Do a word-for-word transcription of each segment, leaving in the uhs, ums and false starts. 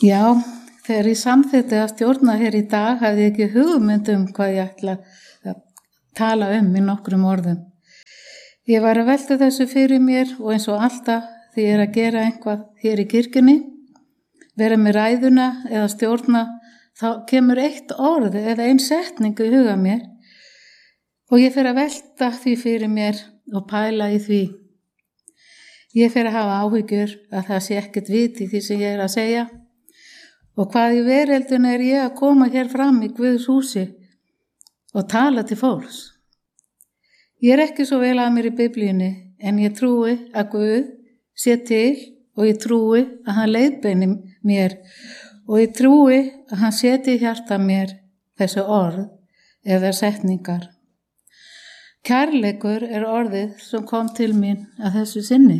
Já, þegar ég samþykkti að stjórna hér í dag hafði ég ekki hugmynd um hvað ég ætla að tala um í nokkrum orðum. Ég var að velta þessu fyrir mér og eins og alltaf því ég er að gera einhvað hér í kirkjunni, vera með ræðuna eða stjórna, þá kemur eitt orð eða ein setning í huga mér og ég fer að velta því fyrir mér og pæla í því. Ég fer að hafa áhyggjur að það sé ekkert vit í því sem ég er að segja og hvað í veröldun er ég að koma hér fram í Guðs húsi og tala til fólks. Ég er ekki svo vel að mér í Biblíunni en ég trúi að Guð sé til og ég trúi að hann leiðbeini mér og ég trúi að hann seti í hjarta mér þessu orð eða setningar. Kærleikur er orðið sem kom til mín að þessu sinni.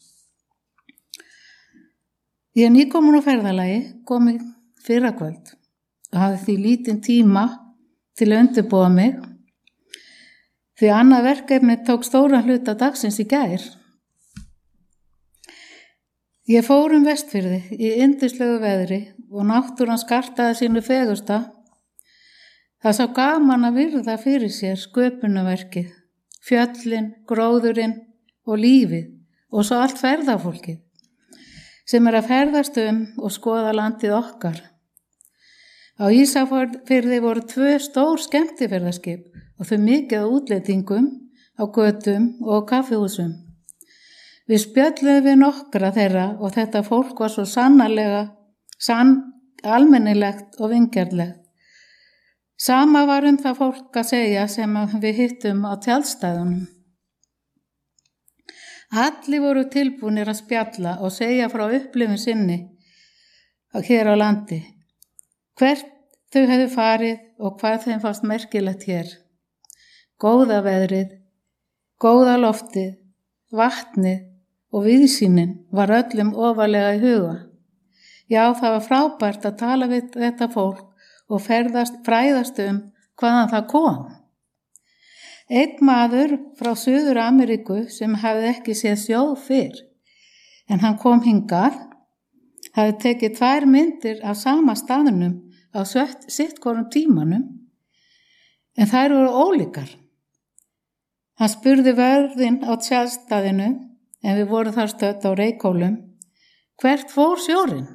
Ég er nýkomin á ferðalagi, komið fyrrakvöld og hafði því lítinn tíma til að undirbúa mig því annað verkefni tók stóran hluta dagsins í gær. Ég fór um Vestfirði í yndislegu veðri og náttúran skartaði sínu fegursta. Það sá gaman að virða fyrir sér sköpunarverkið, fjöllin, gróðurinn og lífið og svo allt ferðafólkið sem er að ferðast um og skoða landið okkar. Á Ísafirði voru tvö stór skemmtiferðaskip og þau mikið á útleitingum, á götum og kaffihúsum. Við spjölluðum við nokkra þeirra og þetta fólk var svo sannarlega, sann, almennilegt og vingjarnlegt. Sama var um það fólk að segja sem við hittum á tjaldstæðunum. Allir voru tilbúnir að spjalla og segja frá upplifun sinni hér á landi. Hvert þau hefðu farið og hvað þeim fannst merkilegt hér. Góða veðrið, góða loftið, vatnið og viðsýnin var öllum ofarlega í huga. Já, það var frábært að tala við þetta fólk og ferðast, fræðast um hvaðan það kom. Einn maður frá Suður Ameríku sem hafði ekki séð sjó fyrr, en hann kom hingað, hafði tekið tvær myndir af sama staðnum á sitt hvorum tímanum, en þær voru ólíkar. Hann spurði vörðinn á tjaldstæðinu, en við vorum þar stödd á Reykhólum, hvert fór sjórinn?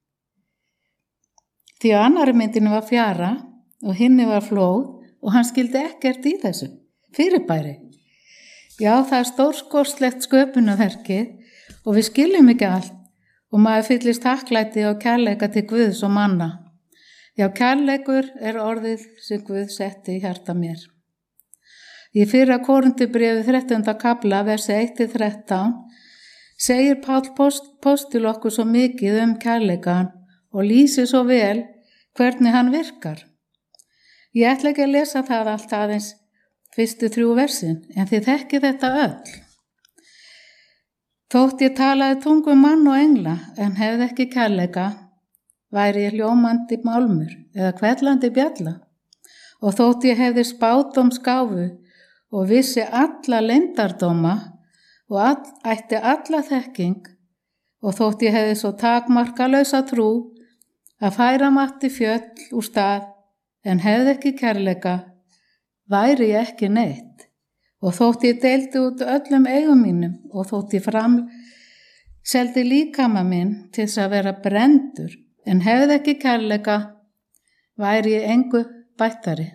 Því að annari myndinu var fjara og hinni var flóð og hann skildi ekkert í þessu fyrirbæri. Já, það er stórskostlegt sköpunarverkið og við skiljum ekki allt og maður fyllist þakklæti og kærleika til Guðs og manna. Já, kærleikur er orðið sem Guð setti í hjarta mér. Í fyrra Korinthubréfi þrettánda kafla, versi eitt til þrettán, segir Páll postil okkur svo mikið um kærleikan og lýsir svo vel hvernig hann virkar. Ég ætla ekki að lesa það allt aðeins fyrstu þrjú versin, en þið þekkið þetta öll. Þótt ég talaði tungum mann og engla, en hefði ekki kærleika, væri ég hljómandi málmur eða hvellandi bjalla. Og þótt ég hefði spádómsgáfu og vissi alla leyndardóma og all, ætti alla þekking, og þótt ég hefði svo takmarkalausa trú að færa mætti fjöll úr stað, en hefði ekki kærleika, væri ég ekki neitt. Og þótt ég deildi út öllum eigum mínum og þótt ég framseldi líkama minn til þess að vera brendur, en hefði ekki kærleika, væri ég engu bættari.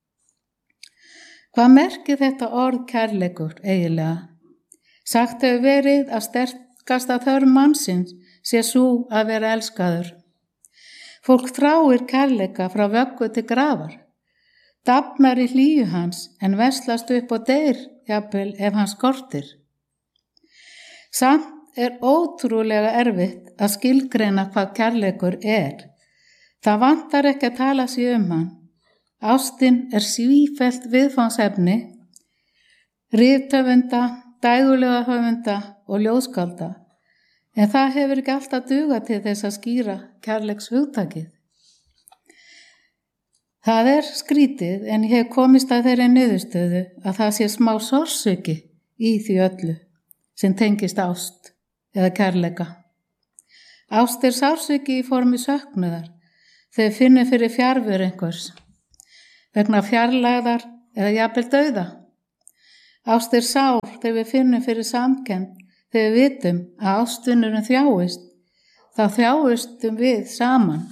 Hvað merkir þetta orð kærleikur eiginlega? Sagt hefur verið að sterkasta þörf mannsins sé sú að vera elskaður. Fólk þráir kærleika frá vöggu til grafar. Dafnar í hlýju hans en veslast upp og deyr jafnvel ef hann skortir. Samt er ótrúlega erfitt að skilgreina hvað kærleikur er. Það vantar ekki að tala sig um hann. Ástin er sífellt viðfangsefni, rithöfunda, dægulega höfunda og ljóðskálda, en það hefur ekki alltaf dugað til þess að skýra kærleikshugtakið. Það er skrítið en ég hef komist að þeirri niðurstöðu að það sé smá sársauki í því öllu sem tengist ást eða kærleika. Ást er sársauki í formi söknuðar, þegar finnum fyrir fjarveru einhvers, vegna fjarlægðar eða jafnvel dauða. Ást er sár þegar við finnum fyrir samkennd, þegar við vitum að ástvinurinn þjáist, þá þjáistum við saman.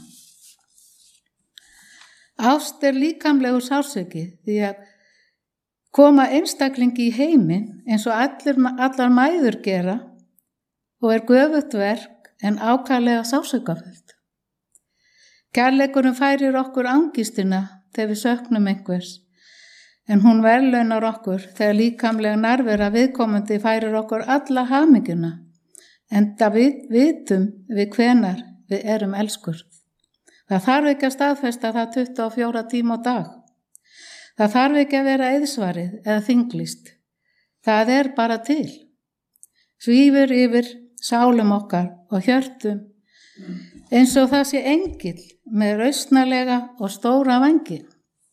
Ást er líkamlegur sársauki því að koma einstaklingi í heiminn eins og allir, allar mæður gera og er göfugt verk en ákaflega sársaukafull. Kærleikurinn færir okkur angistina þegar við söknum einhvers, en hún verðlaunar okkur þegar líkamlega nærvera viðkomandi færir okkur alla hamingjuna, enda við vitum við hvenar við erum elskur. Það þarf ekki að staðfesta það tuttugu og fjóra tíma á dag. Það þarf ekki að vera eiðsvarið eða þinglist. Það er bara til. Svífur yfir sálum okkar og hjörtum, eins og það sé engill með rausnarlega og stóra vængi.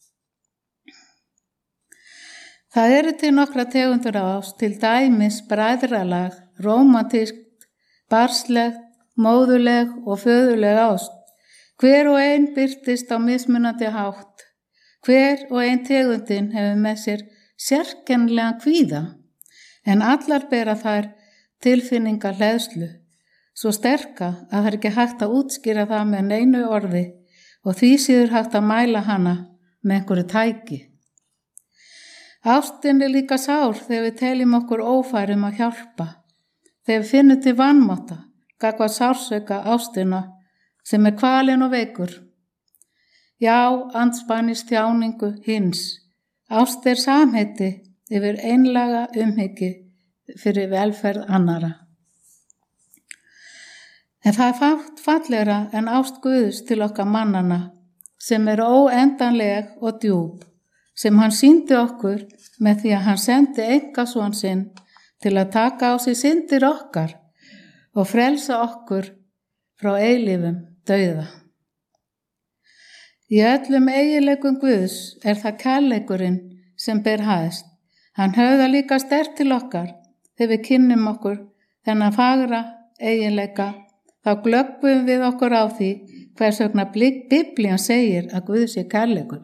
Það eru til nokkra tegundur af ást, til dæmis bræðralag, rómantískt, barslegt, móðuleg og föðuleg ást. Hver og ein birtist á mismunandi hátt. Hver og ein tegundin hefur með sér sérkennilegan kvíða, en allar bera þær tilfinningar hleðslu, svo sterka að það er ekki hægt að útskýra það með neinu orði og því síður hægt að mæla hana með einhverju tæki. Ástin er líka sár þegar við teljum okkur ófærum að hjálpa, þegar við finnum til vanmátta, gagnvart sársauka ástina sem er kvalinn og veikur. Já, andspænis þjáningu hins. Ást er samheiti yfir einlæga umhyggju fyrir velferð annara. En það er fátt fallegra en ást Guðs til okkar mannana, sem er óendanleg og djúp, sem hann sýndi okkur með því að hann sendi einkason sinn til að taka á sig syndir okkar og frelsa okkur frá eilífum dauða. Í öllum eiginleikum Guðs er það kærleikurinn sem ber hæst. Hann höfðar líka sterkt til okkar þegar við kynnum okkur þennan fagra eiginleika, þá glöggvum við okkur á því hvers vegna Biblían segir að Guð sé kærleikur.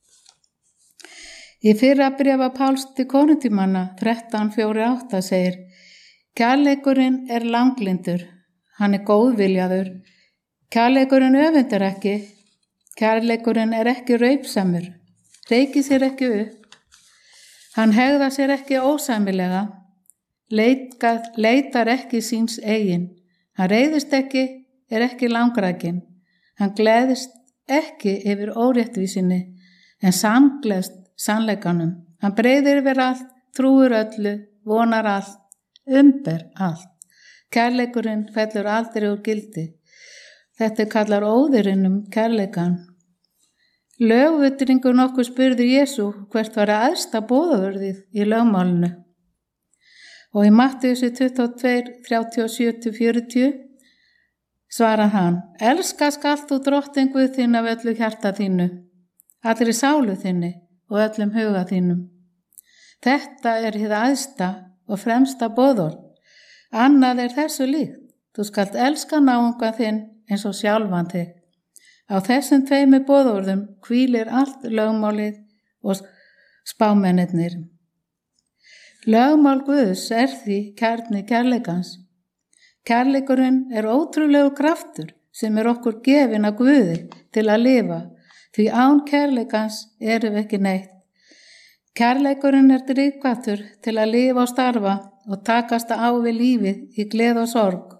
Í fyrra bréfa Páls til Korintímanna þrettán fjögur átta segir: Kærleikurinn er langlyndur, hann er góðviljaður, kærleikurinn öfundar ekki, kærleikurinn er ekki raupsamur, reykir sér ekki upp, hann hegðar sér ekki ósæmilega, leitar, leitar ekki síns eigin, hann reiðist ekki, er ekki langrækin, hann gleðist ekki yfir óréttvísinni, en samgleðst sannleikanum, hann breiðir yfir allt, trúir öllu, vonar allt, umber allt. Kærleikurinn fellur aldrei úr gildi. Þetta kallar óðurinn um kærleikan. Lögvitringur nokkuð spurði Jesú hvert var að æðsta boðorðið í lögmálinu. Og í Mattheusi tuttugu og tvö, þrjátíu og sjö til fjörutíu svarar hann: Elska skalt þú drottinn Guð þinn af öllu hjarta þínu, allri sálu þinni og öllum huga þínum. Þetta er hið æðsta og fremsta boðorð. Annað er þessu líkt. Þú skalt elska náunga þinn eins og sjálfan þig. Á þessum tveimur boðorðum hvílir allt lögmálið og spámennirnir. Lögmál Guðs er því kjarni kærleikans. Kærleikurinn er ótrúlegu kraftur sem er okkur gefinn af Guði til að lifa, því án kærleikans erum við ekki neitt. Kærleikurinn er drifkraftur til að lifa og starfa og takast á við lífið í gleði og sorg.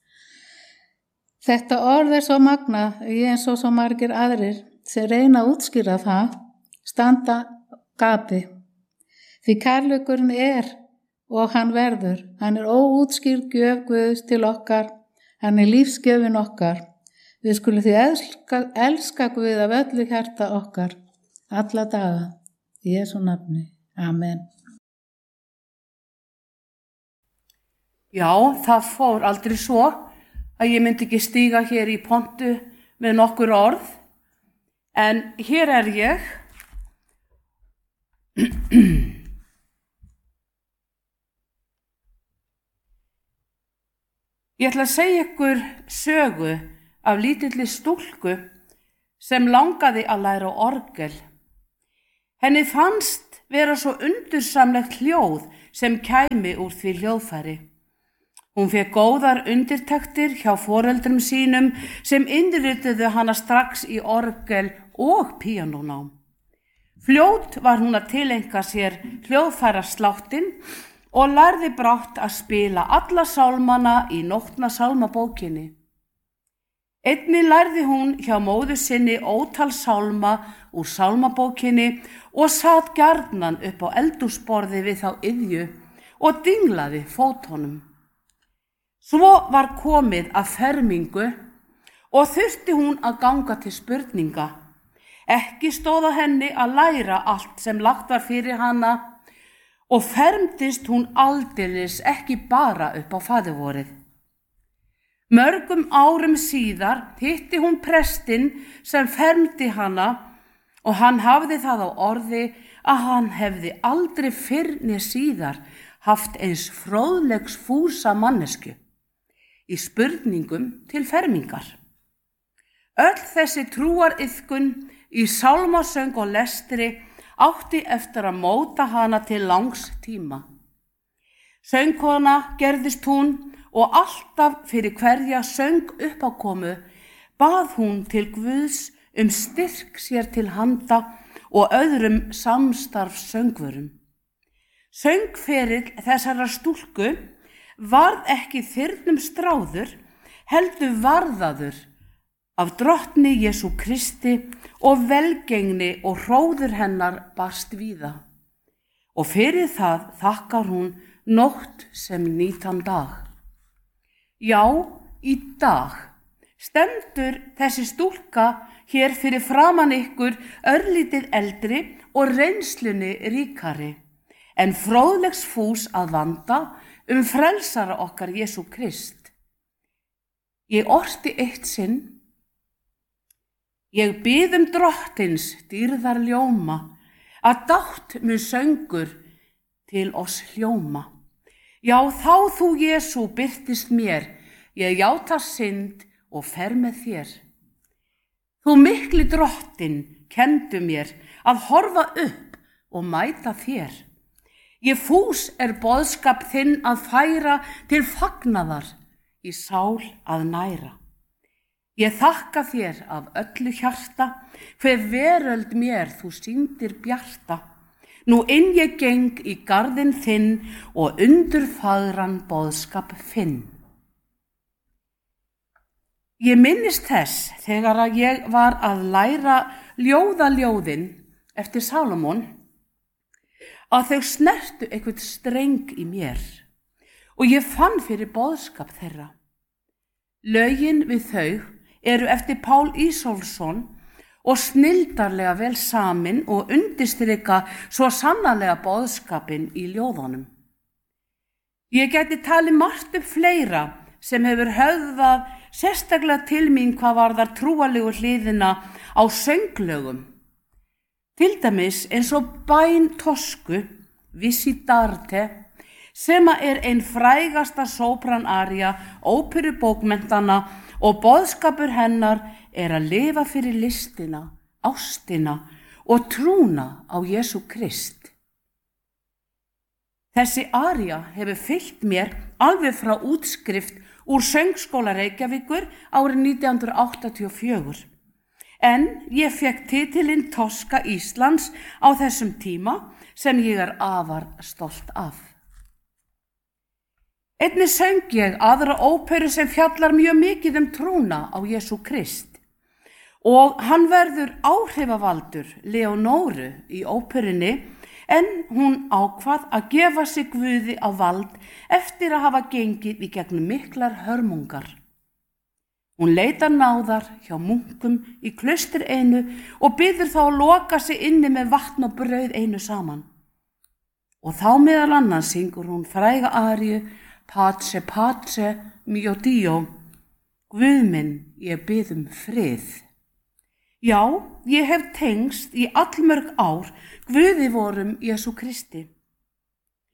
Þetta orð er svo magnað, ég eins og svo margir aðrir sem reyna að útskýra það, standa gapi. Því kærleikurinn er og hann verður, hann er óútskýrð gjöf Guðs til okkar, hann er lífsgjöfin okkar. Við skulum því elska, elska Guð af öllu hjarta okkar, alla daga, í Jesú nafni. Amen. Já, það fór aldrei svo að ég myndi ekki stíga hér í pontu með nokkur orð, en hér er ég. Ég ætla að segja ykkur sögu af lítilli stúlku sem langaði að læra á orgel. Henni fannst vera svo undursamlegt hljóð sem kæmi úr því hljóðfæri. Hún fékk góðar undirtektir hjá foreldrum sínum sem innrituðu hana strax í orgel og píanónám. Fljót var hún að tileinka sér hljóðfærasláttinn og lærði brátt að spila alla sálmana í Nótna sálmabókinni. Einnig lærði hún hjá móður sinni ótal sálma úr sálmabókinni og sat gjarnan upp á eldhúsborði við þá iðju og dinglaði fótunum. Svo var komið að fermingu og þurfti hún að ganga til spurninga. Ekki stóð á henni að læra allt sem lagt var fyrir hana og fermdist hún aldeilis ekki bara upp á faðirvorið. Mörgum árum síðar hitti hún prestinn sem fermdi hana og hann hafði það á orði að hann hefði aldrei fyrr né síðar haft eins fróðlegs fúsa mannesku í spurningum til fermingar. Öll þessi trúariðkun í sálmasöng og lestri átti eftir að móta hana til langs tíma. Söngkona gerðist hún og alltaf fyrir hverja söng uppákomu bað hún til Guðs um styrk sér til handa og öðrum samstarfssöngvurum. Söngferill þessara stúlku varð ekki þyrnum stráður, heldur varðaður af drottni Jesú Kristi og velgengni og hróður hennar barst víða. Og fyrir það þakkar hún nótt sem nýtan dag. Já, í dag stendur þessi stúlka hér fyrir framan ykkur örlítið eldri og reynslunni ríkari, en fróðlegs fús að vanda um frelsara okkar Jesú Krist. Ég orti eitt sinn, ég bið um drottins dýrðar ljóma, að dátt mun söngur til oss hljóma. Já, þá þú Jesú birtist mér, ég játa synd og fer með þér. Þú mikli drottin kenndu mér að horfa upp og mæta þér. Ég fús er boðskap þinn að færa til fagnaðar, í sál að næra. Ég þakka þér af öllu hjarta, hver veröld mér þú sýndir bjarta. Nú inn ég geng í garðinn þinn og undur fagran boðskap finn. Ég minnist þess þegar að ég var að læra ljóðaljóðin eftir Salómon að þau snertu eitthvað streng í mér og ég fann fyrir boðskap þeirra. Lögin við þau eru eftir Pál Ísólfsson og snildarlega vel samin og undirstrika svo sannarlega boðskapin í ljóðunum. Ég gæti talið margt upp fleira sem hefur höfðað sérstaklega til mín hvað varðar trúalegu hliðina á sönglögum. Til dæmis eins og bæn Tosku, Visitarte, sem er ein frægasta sópranaría óperubókmenntana og boðskapur hennar er að lifa fyrir listina, ástina og trúna á Jesú Krist. Þessi aría hefur fylgt mér alveg frá útskrift úr Söngskóla Reykjavíkur árið nítján hundruð áttatíu og fjögur. En ég fekk titilinn Toska Íslands á þessum tíma sem ég er afar stolt af. Einnig söng ég aðra óperu sem fjallar mjög mikið um trúna á Jesú Krist og hann verður áhrifavaldur Leonóru í óperunni en hún ákvað að gefa sig Guði á vald eftir að hafa gengið í gegnum miklar hörmungar. Hún leitar náðar hjá munkum í klaustur einu og biður þá að loka sig inni með vatn og brauð einu saman. Og þá meðal annars syngur hún fræga aríu Pace, pace, mio Dio, Guð minn, ég bið um frið. Já, ég hef tengst í allmörg ár Guði vorum Jesú Kristi.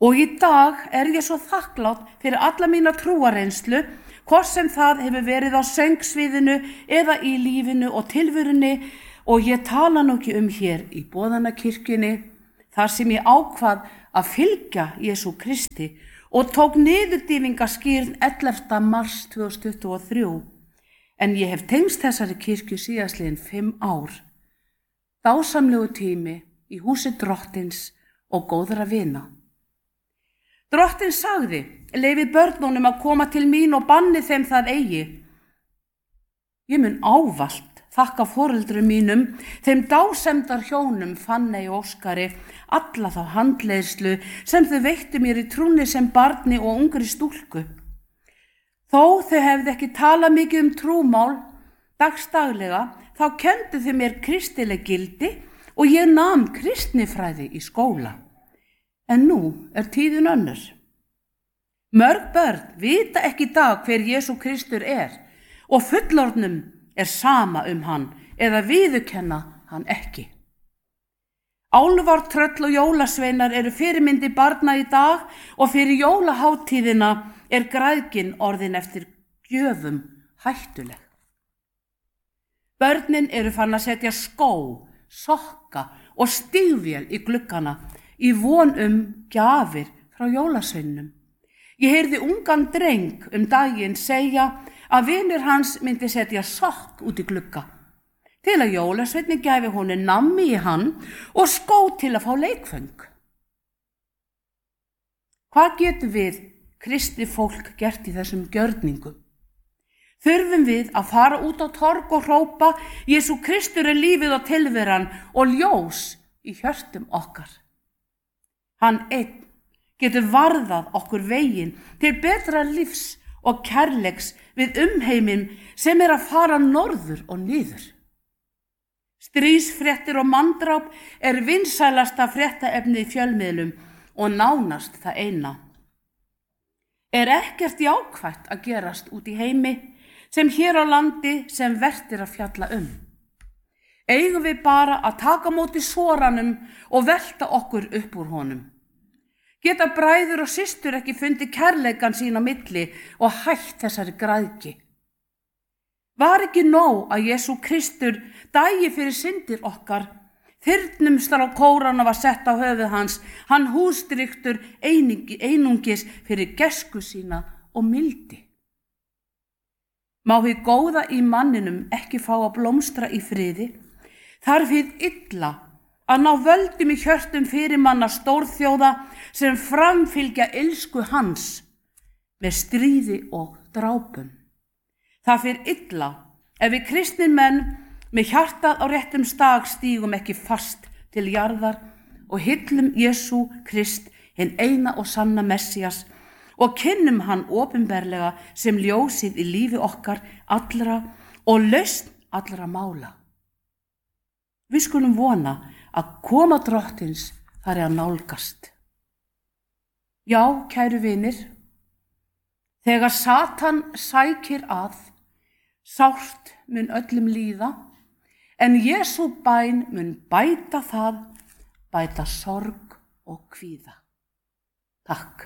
Og í dag er ég svo þakklátt fyrir alla mína trúareynslu, hvort sem það hefur verið á söngsviðinu eða í lífinu og tilverunni, og ég tala nú ekki um hér í boðanakirkjunni, þar sem ég ákvað að fylgja Jesú Kristi og tók niðurdýfingaskírn ellefta mars tvö þúsund tuttugu og þrjú, en ég hef tengst þessari kirkju síðastliðin fimm ár. Dásamlegu tími í húsi Drottins og góðra vina. Drottinn sagði, leyfið börnunum að koma til mín og banni þeim það eigi. Ég mun ávallt þakka foreldrum mínum, þeim dásemdar hjónum Fanney og Óskari, alla þá handleiðslu sem þau veittu mér í trúnni sem barni og ungri stúlku. Þó þau hefði ekki talað mikið um trúmál dagstaglega, þá kendu þau mér kristileg gildi og ég nam kristnifræði í skóla. En nú er tíðin önnur. Mörg börn vita ekki í dag hver Jesú Kristur er og fullorðnum er sama um hann eða viðurkenna hann ekki. Álfar, tröll og jólasveinar eru fyrirmyndi barna í dag og fyrir jólaháttíðina er græðgin orðin eftir gjöfum hættuleg. Börnin eru fann að setja skó, sokka og stígvél í gluggana í von um gjafir frá jólasveinum. Ég heyrði ungan dreng um daginn segja að vinur hans myndi setja sokk út í glugga til að jólasveinn gæfi honum nammi í hann og skó til að fá leikföng. Hvað getum við kristið fólk gert í þessum gjörningum? Þurfum við að fara út á torg og hrópa Jesú Kristur er lífið og tilveran og ljós í hjörtum okkar. Hann einn getur varðað okkur veginn til betra lífs og kærleiks við umheiminn sem er að fara norður og niður. Stríðsfréttir og manndráp er vinsælasta fréttaefni í fjölmiðlum og nánast það eina. Er ekkert jákvætt að gerast út í heimi sem hér á landi sem vert er að fjalla um? Eigum við bara að taka móti svoranum og velta okkur upp úr honum? Geta bræður og systur ekki fundi kærleikan sín á milli og hætt þessari græðgi? Var ekki nóg að Jesú Kristur dæi fyrir syndir okkar, þyrnumstar á kórana var sett á höfuð hans, hann hústryktur einingi, einungis fyrir gesku sína og mildi. Má hið góða í manninum ekki fá að blómstra í friði, þarf hið illa að ná völdum í hjörtum fyrirmanna stórþjóða sem framfylgja illsku hans með stríði og drápum. Það fyrir illa ef við kristnir menn með hjartað á réttum stað stígum ekki fast til jarðar og hyllum Jesú Krist, hinn eina og sanna Messias, og kynnum hann opinberlega sem ljósið í lífi okkar allra og lausn allra mála. Við skulum vona að koma Drottins þar er að nálgast. Já, kæru vinir, þegar Satan sækir að, sárt mun öllum líða, en Jesú bæn mun bæta það, bæta sorg og kvíða. Takk.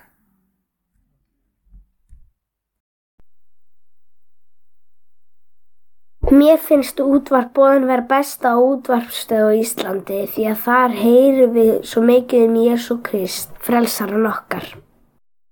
Mér finnst útvarpboðin vera besta útvarpsstöð á Íslandi því að þar heyrum við svo mikið um Jesú Krist, frelsarann okkar.